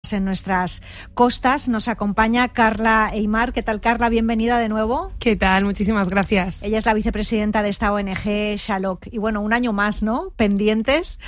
en nuestras costas. Nos acompaña Carla Eymar. ¿Qué tal, Carla? Bienvenida de nuevo. ¿Qué tal? Muchísimas gracias. Ella es la vicepresidenta de esta ONG Xaloc. Y bueno, un año más, ¿no? Pendientes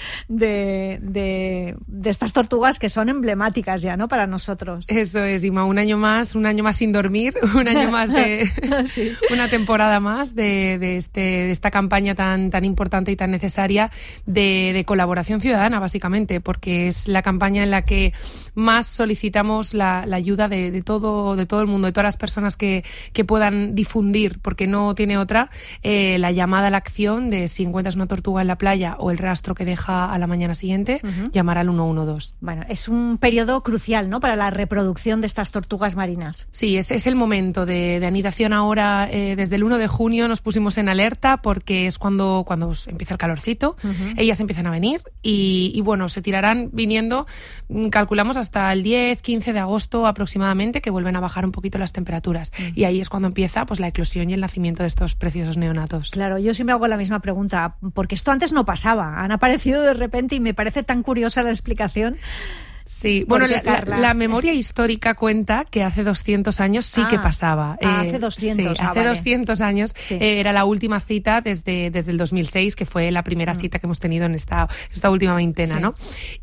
de estas tortugas que son emblemáticas ya, ¿no? Para nosotros. Eso es, Ima, un año más sin dormir, un año más de sí. Una temporada más de esta campaña tan importante y tan necesaria de colaboración ciudadana, básicamente, porque es la campaña en la que más solicitamos la ayuda de todo el mundo, de todas las personas que puedan difundir, porque no tiene otra, la llamada a la acción de si encuentras una tortuga en la playa o el rastro que deja a la mañana siguiente, llamar al 112. Bueno, es un periodo crucial, ¿no?, para la reproducción de estas tortugas marinas. Sí, es el momento de anidación ahora. Desde el 1 de junio nos pusimos en alerta porque es cuando empieza el calorcito, ellas empiezan a venir y bueno, se tirarán viniendo, calculamos hasta el 10-15 de agosto aproximadamente, que vuelven a bajar un poquito las temperaturas. Y ahí es cuando empieza pues la eclosión y el nacimiento de estos preciosos neonatos. Claro, yo siempre hago la misma pregunta, porque esto antes no pasaba, han aparecido de repente y me parece tan curiosa la explicación. Sí, bueno, la memoria histórica cuenta que hace 200 años sí que pasaba. Hace 200. Sí, hace 200 años era la última cita desde el 2006, que fue la primera cita que hemos tenido en esta última veintena, ¿no?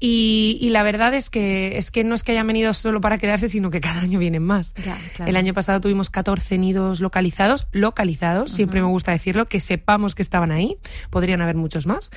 Y la verdad es que no es que hayan venido solo para quedarse, sino que cada año vienen más. Ya, claro. El año pasado tuvimos 14 nidos localizados, siempre me gusta decirlo, que sepamos que estaban ahí, podrían haber muchos más.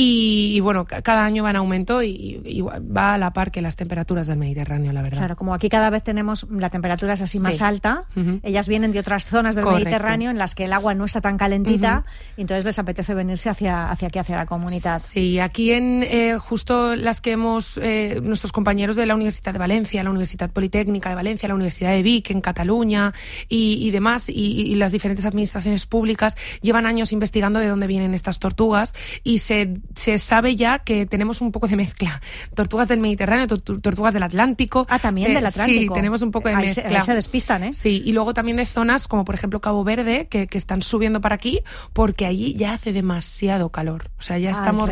Y bueno, cada año va en aumento y va a la par que las temperaturas del Mediterráneo, la verdad. Claro, como aquí cada vez tenemos la temperatura es así más alta, ellas vienen de otras zonas del Mediterráneo en las que el agua no está tan calentita y entonces les apetece venirse hacia aquí, hacia la comunidad. Sí, aquí justo las que nuestros compañeros de la Universidad de Valencia, la Universidad Politécnica de Valencia, la Universidad de Vic en Cataluña y demás, y las diferentes administraciones públicas llevan años investigando de dónde vienen estas tortugas y se sabe ya que tenemos un poco de mezcla. Tortugas del Mediterráneo, tortugas del Atlántico. También del Atlántico. Sí, tenemos un poco de mezcla. Ahí se despistan, ¿eh? Sí, y luego también de zonas como por ejemplo Cabo Verde, que están subiendo para aquí porque allí ya hace demasiado calor. O sea, ya estamos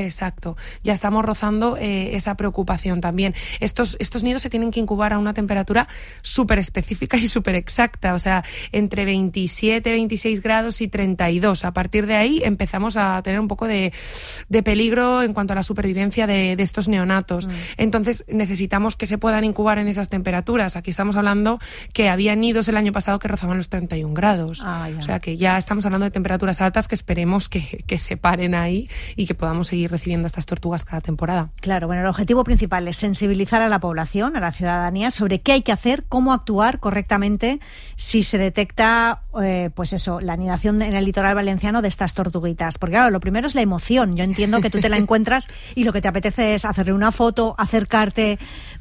rozando esa preocupación también. Estos nidos se tienen que incubar a una temperatura súper específica y súper exacta, o sea, entre 27, 26 grados y 32. A partir de ahí empezamos a tener un poco de peligro en cuanto a la supervivencia de estos neonatos. Entonces necesitamos que se puedan incubar en esas temperaturas. Aquí estamos hablando que había nidos el año pasado que rozaban los 31 grados. O sea que ya estamos hablando de temperaturas altas que esperemos que se paren ahí y que podamos seguir recibiendo estas tortugas cada temporada. Claro, bueno, el objetivo principal es sensibilizar a la población, a la ciudadanía, sobre qué hay que hacer, cómo actuar correctamente si se detecta, la anidación en el litoral valenciano de estas tortuguitas. Porque claro, lo primero es la emoción. Yo entiendo que tú te la encuentras y lo que te apetece es hacerle una foto, acercarte,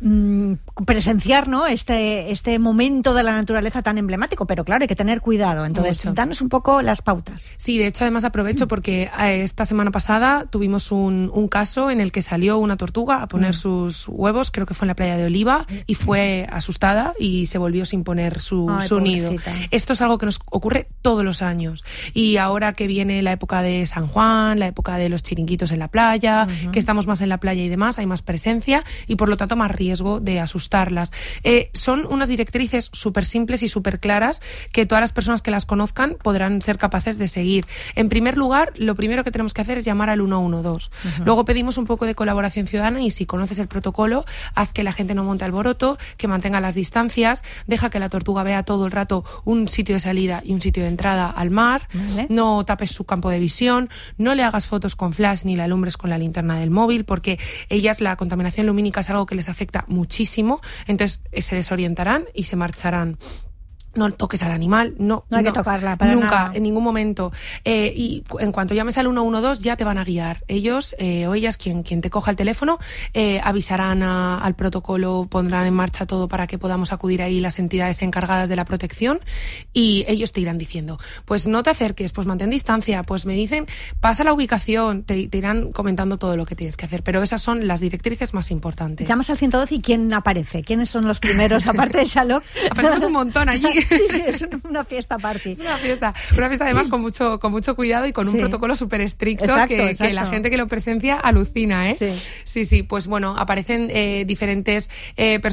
presenciar, ¿no?, este momento de la naturaleza tan emblemático, pero claro, hay que tener cuidado. Entonces, danos un poco las pautas. Sí, de hecho, además aprovecho porque esta semana pasada tuvimos un caso en el que salió una tortuga a poner sus huevos, creo que fue en la playa de Oliva, y fue asustada y se volvió sin poner su nido. Esto es algo que nos ocurre todos los años. Y ahora que viene la época de San Juan, la época de los chiringuitos en la playa, que estamos más en la playa y demás, hay más presencia y por lo tanto más riesgo de asustarlas. Son unas directrices súper simples y súper claras que todas las personas que las conozcan podrán ser capaces de seguir. En primer lugar, lo primero que tenemos que hacer es llamar al 112. Luego pedimos un poco de colaboración ciudadana y si conoces el protocolo, haz que la gente no monte alboroto, que mantenga las distancias, deja que la tortuga vea todo el rato un sitio de salida y un sitio de entrada al mar, no tapes su campo de visión, no le hagas fotos con flash ni la alumbres con la linterna del móvil, porque ellas la contaminación lumínica es algo que les afecta muchísimo, entonces se desorientarán y se marcharán. No toques al animal, no hay que tocarla para nunca, nada. En ningún momento. Y en cuanto llames al 112 ya te van a guiar. Ellos o ellas, quien te coja el teléfono, avisarán al protocolo, pondrán en marcha todo para que podamos acudir ahí las entidades encargadas de la protección y ellos te irán diciendo, pues no te acerques, pues mantén distancia, pues me dicen, pasa la ubicación, te irán comentando todo lo que tienes que hacer. Pero esas son las directrices más importantes. Llamas al 112 y ¿quién aparece? ¿Quiénes son los primeros, aparte de Xaloc? Aparecemos un montón allí. Sí, es una fiesta party. Es una fiesta además con mucho cuidado y con un protocolo súper estricto. Exacto. Que la gente que lo presencia alucina, ¿eh? Sí, pues bueno, aparecen diferentes personas